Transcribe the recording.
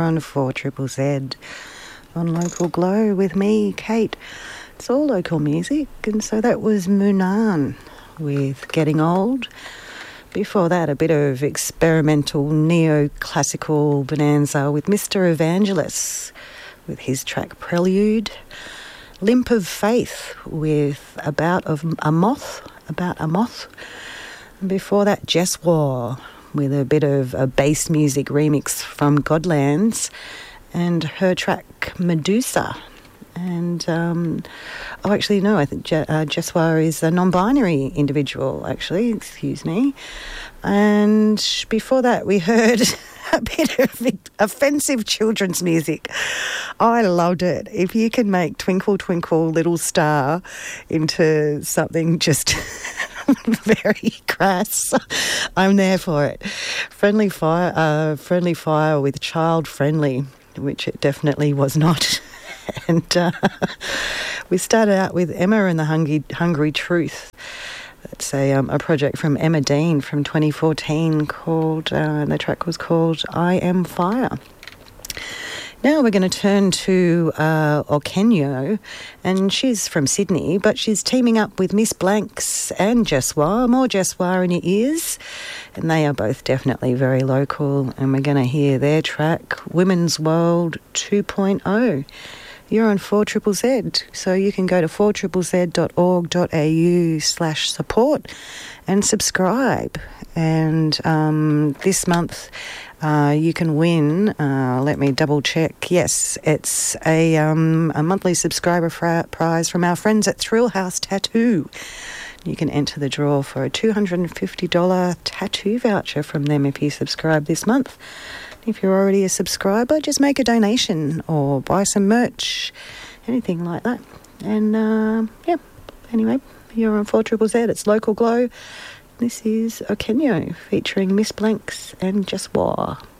on 4ZZZ on Local Glow with me, Kate. It's all local music, and so that was Moonan with Getting Old. Before that, a bit of experimental neoclassical bonanza with Mr. Evangelus with his track Prelude. Limp of Faith with About a Moth. And before that, Jess War with a bit of a bass music remix from Godlands and her track Medusa. And, I think Jeswa is a non-binary individual, actually, excuse me. And before that, we heard a bit of offensive children's music. I loved it. If you can make Twinkle, Twinkle, Little Star into something just very crass, I'm there for it. Friendly Fire with Child Friendly, which it definitely was not. And we started out with Emma and the Hungry Truth. That's a project from Emma Dean from 2014 called, and the track was called I Am Fire. Now we're going to turn to Okenyo, and she's from Sydney, but she's teaming up with Miss Blanks and Jeswa, more Jeswa in your ears, and they are both definitely very local, and we're going to hear their track, Women's World 2.0. You're on 4ZZZ, so you can go to 4ZZZ.org.au/support and subscribe. And this month you can win, let me double check, yes, it's a monthly subscriber prize from our friends at Thrill House Tattoo. You can enter the draw for a $250 tattoo voucher from them if you subscribe this month. If you're already a subscriber, just make a donation or buy some merch, anything like that. And, anyway, you're on 4ZZZ. It's Local Glow. This is Okenyo featuring Miss Blanks and Jeswa.